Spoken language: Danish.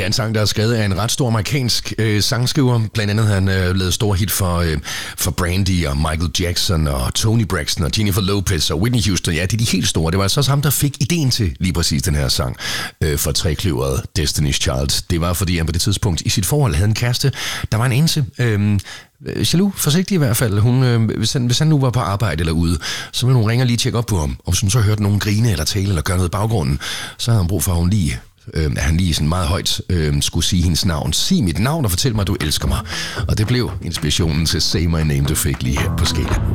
Det er en sang, der er skrevet af en ret stor amerikansk sangskriver. Blandt andet har han lavet store hit for Brandy og Michael Jackson og Toni Braxton og Jennifer Lopez og Whitney Houston. Ja, det er de helt store. Det var altså også ham, der fik ideen til lige præcis den her sang for trekløveret Destiny's Child. Det var, fordi han på det tidspunkt i sit forhold havde en kæreste, der var en ense. Jaloux, forsigtig i hvert fald. Hun, hvis han nu var på arbejde eller ude, så ville hun ringe og lige tjekke op på ham. Og hvis hun så hørte nogen grine eller tale eller gøre noget i baggrunden, så havde han brug for, at han lige sådan meget højt skulle sige hendes navn. Sig mit navn og fortæl mig, at du elsker mig. Og det blev inspirationen til Say My Name, du fik lige her på Skala.